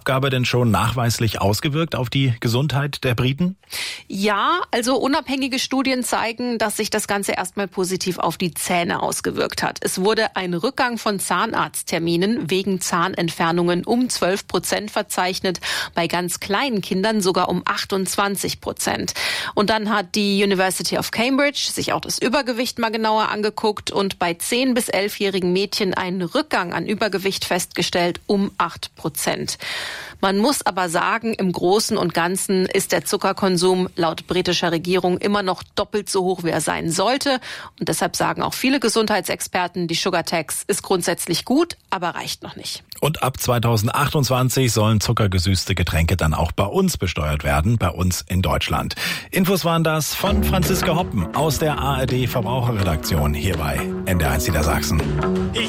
Abgabe denn schon nachweislich ausgewirkt auf die Gesundheit der Briten? Ja, also unabhängige Studien zeigen, dass sich das Ganze erstmal positiv auf die Zähne ausgewirkt hat. Es wurde ein Rückgang von Zahnarztterminen wegen Zahnentfernungen um 12% verzeichnet, bei ganz kleinen Kindern sogar um 28%. Und dann hat die University of Cambridge sich auch das Übergewicht mal genauer angeguckt und bei 10- bis 11-jährigen Mädchen einen Rückgang an Übergewicht festgestellt um 8%. Man muss aber sagen, im Großen und Ganzen ist der Zuckerkonsum laut britischer Regierung immer noch doppelt so hoch, wie er sein sollte. Und deshalb sagen auch viele Gesundheitsexperten, die Sugar Tax ist grundsätzlich gut, aber reicht noch nicht. Und ab 2028 sollen zuckergesüßte Getränke dann auch bei uns besteuert werden, bei uns in Deutschland. Infos waren das von Franziska Hoppen aus der ARD Verbraucherredaktion hier bei NDR1 Niedersachsen.